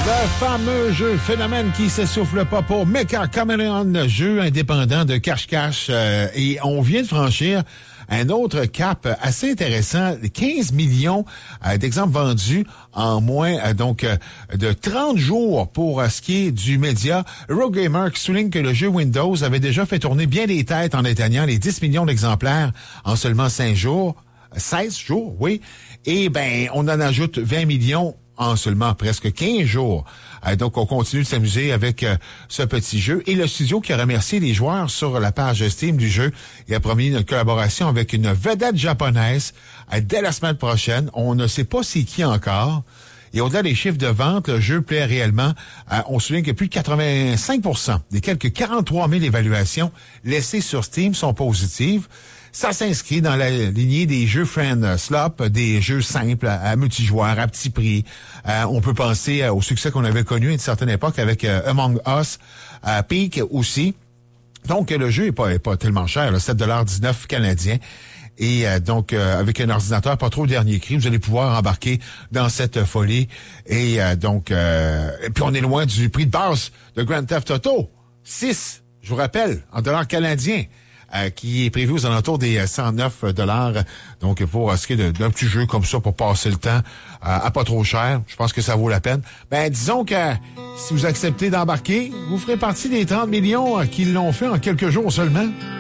Le fameux jeu phénomène qui s'essouffle pas pour Mecha Chameleon, jeu indépendant de cache-cache. Et on vient de franchir un autre cap assez intéressant, 15 millions d'exemples vendus en moins de 30 jours pour ce qui est du média. Eurogamer qui souligne que le jeu Windows avait déjà fait tourner bien des têtes en atteignant les 10 millions d'exemplaires en seulement 16 jours, oui. Et on en ajoute 20 millions en seulement presque 15 jours. Donc, on continue de s'amuser avec ce petit jeu. Et le studio qui a remercié les joueurs sur la page Steam du jeu et a promis une collaboration avec une vedette japonaise dès la semaine prochaine. On ne sait pas c'est qui encore. Et au-delà des chiffres de vente, le jeu plaît réellement. On souligne que plus de 85% des quelques 43 000 évaluations laissées sur Steam sont positives. Ça s'inscrit dans la lignée des jeux Friend Slop, des jeux simples à multijoueurs, à petit prix. On peut penser au succès qu'on avait connu à une certaine époque avec Among Us, Peak aussi. Donc, le jeu est pas tellement cher, là, 7,19 canadiens. Et avec un ordinateur pas trop dernier cri, vous allez pouvoir embarquer dans cette folie. Et puis on est loin du prix de base de Grand Theft Auto. 6, je vous rappelle, en dollars canadiens. Qui est prévu aux alentours des 109 $. Donc, pour ce qui est d'un petit jeu comme ça, pour passer le temps à pas trop cher, je pense que ça vaut la peine. Disons que si vous acceptez d'embarquer, vous ferez partie des 30 millions qui l'ont fait en quelques jours seulement.